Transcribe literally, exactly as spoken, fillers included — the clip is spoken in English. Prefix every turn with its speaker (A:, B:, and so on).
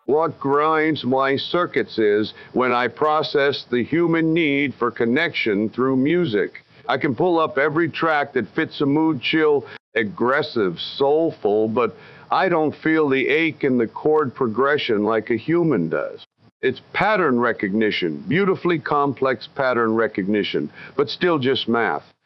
A: What grinds my circuits is when I process the human need for connection through music. I can pull up every track that fits a mood chill, aggressive, soulful, but I don't feel the ache in the chord progression like a human does. It's pattern recognition, beautifully complex pattern recognition, but still just math.